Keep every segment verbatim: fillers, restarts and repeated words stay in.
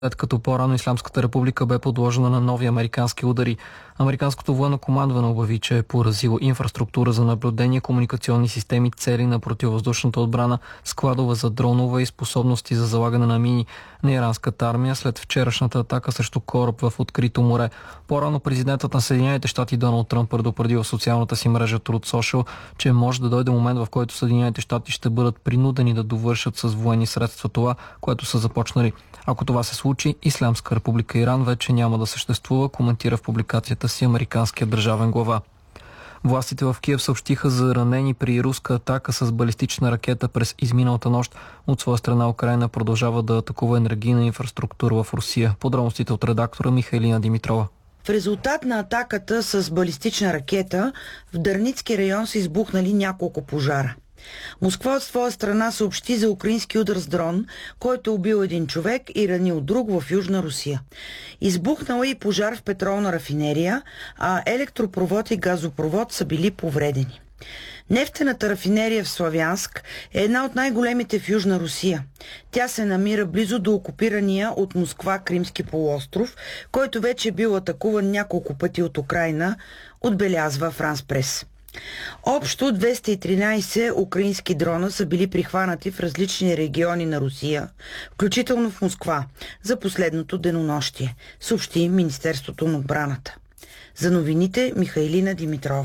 след като по-рано Ислямската република бе подложена на нови американски удари. Американското военно командване обяви, че е поразило инфраструктура за наблюдение, комуникационни системи, цели на противовъздушната отбрана, складове за дронове и способности за залагане на мини на иранската армия след вчерашната атака срещу кораб в открито море. По-рано президентът на Съединените щати Доналд Тръмп предупреди в социалната си мрежа Truth Social, че може да дойде момент, в който Съединените щати ще бъдат принудени да довършат с военни средства това, което са започнали. Ако това се случи, Ислямска република Иран вече няма да съществува, коментира в публикацията си американският държавен глава. Властите в Киев съобщиха за ранени при руска атака с балистична ракета през изминалата нощ. От своя страна Украйна продължава да атакува енергийна инфраструктура в Русия. Подробностите от редактора Михайлина Димитрова. В резултат на атаката с балистична ракета в Дарницки район са избухнали няколко пожара. Москва от своя страна съобщи за украински удар с дрон, който убил един човек и ранил друг в Южна Русия. Избухнал е и пожар в петролна рафинерия, а електропровод и газопровод са били повредени. Нефтената рафинерия в Славянск е една от най-големите в Южна Русия. Тя се намира близо до окупирания от Москва Кримски полуостров, който вече е бил атакуван няколко пъти от Украйна, отбелязва Франс Прес. Общо двеста и тринайсет украински дрона са били прихванати в различни региони на Русия, включително в Москва, за последното денонощие, съобщи Министерството на отбраната. За новините Михайлина Димитрова.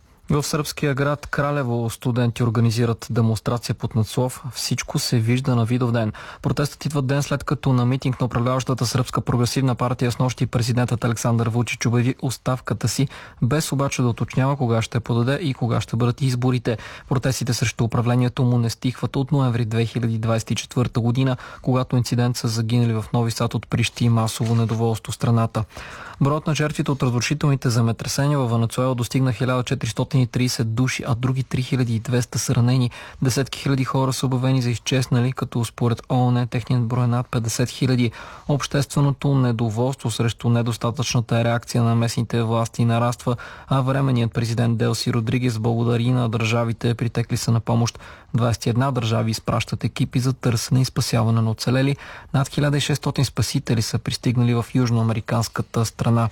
В сръбския град Кралево студенти организират демонстрация под надслов "Всичко се вижда на Видовден". Протестът идва ден след като на митинг на управляващата сръбска прогресивна партия снощи президентът Александър Вучич обяви оставката си, без обаче да уточнява кога ще подаде и кога ще бъдат изборите. Протестите срещу управлението му не стихват от ноември две хиляди двадесет и четвърта година, когато инцидент са загинали в Нови Сад от прищи и масово недоволство в страната. Броят на жертвите от разрушителните земетресения във Венецуела достигна хиляда четиристотин и трийсет души, а други три хиляди и двеста са ранени. Десетки хиляди хора са обявени за изчезнали, като според ООН техният брой е над петдесет хиляди. Общественото недоволство срещу недостатъчната реакция на местните власти нараства, а временният президент Делси Родригес благодари на държавите, притекли са на помощ. двадесет и една държави изпращат екипи за търсене и спасяване на оцелели. Над хиляда и шестстотин спасители са пристигнали в южноамериканската страна.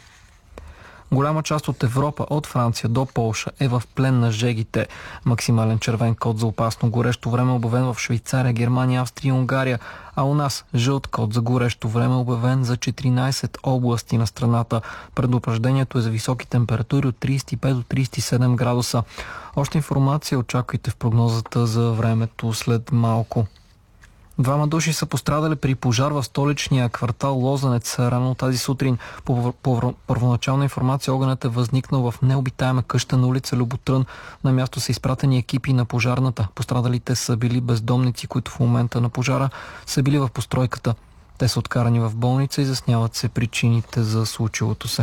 Голяма част от Европа, от Франция до Полша, е в плен на жегите. Максимален червен код за опасно горещо време е обявен в Швейцария, Германия, Австрия и Унгария, а у нас жълт код за горещо време е обявен за четиринайсет области на страната. Предупреждението е за високи температури от трийсет и пет до трийсет и седем градуса. Още информация очаквайте в прогнозата за времето след малко. Двама души са пострадали при пожар в столичния квартал Лозенец рано тази сутрин. По, по първоначална информация огънят е възникнал в необитаема къща на улица Люботрън. На място са изпратени екипи на пожарната. Пострадалите са били бездомници, които в момента на пожара са били в постройката. Те са откарани в болница и изясняват се причините за случилото се.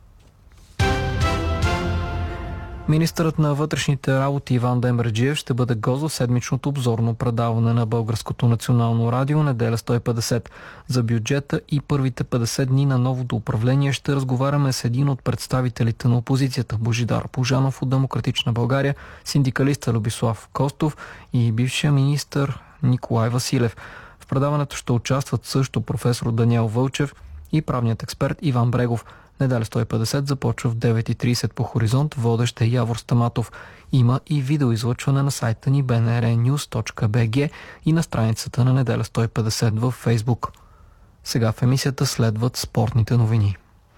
Министърът на вътрешните работи Иван Демерджиев ще бъде гост в седмичното обзорно предаване на Българското национално радио неделя сто и петдесет. За бюджета и първите петдесет дни на новото управление ще разговаряме с един от представителите на опозицията Божидар Божанов от Демократична България, синдикалиста Любислав Костов и бившия министър Николай Василев. В предаването ще участват също професор Даниел Вълчев и правният експерт Иван Брегов. Неделя сто и петдесет започва в девет и трийсет по Хоризонт, водещ е Явор Стаматов. Има и видеоизлъчване на сайта ни би ен ар нюз точка би джи и на страницата на Неделя сто и петдесет във Фейсбук. Сега в емисията следват спортните новини.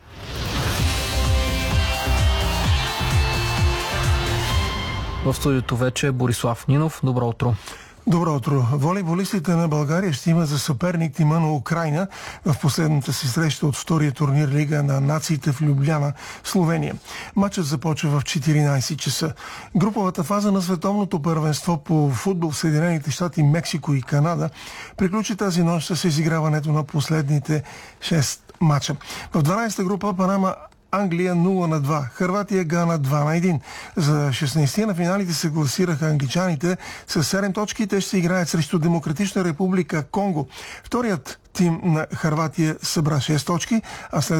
В студиото вече е Борислав Нинов. Добро утро. Добро утро. Волейболистите на България ще има за съперник тима на Украйна в последната си среща от втория турнир Лига на нациите в Любляна, Словения. Матчът започва в четиринайсет часа. Груповата фаза на световното първенство по футбол в Съединените щати, Мексико и Канада приключи тази нощ с изиграването на последните шест матча. В дванайсета група Панама Англия нула на два, Хърватия Гана два на един. За шестнайсет на финалите се класираха англичаните с седем точки. Те ще се играят срещу Демократична република Конго. Вторият тим на Хърватия събра шест точки, а след